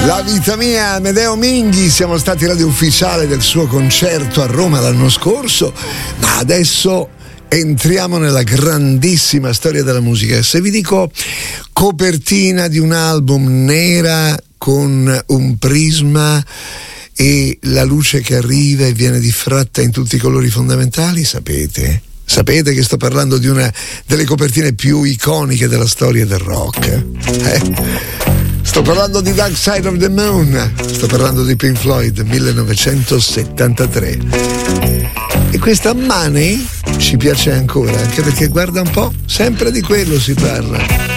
La vita mia, Amedeo Minghi, siamo stati radio ufficiale del suo concerto a Roma l'anno scorso, ma adesso entriamo nella grandissima storia della musica. Se vi dico copertina di un album nera con un prisma e la luce che arriva e viene diffratta in tutti i colori fondamentali, sapete che sto parlando di una delle copertine più iconiche della storia del rock. Sto parlando di Dark Side of the Moon, sto parlando di Pink Floyd, 1973. E questa Money ci piace ancora, anche perché guarda un po', sempre di quello si parla.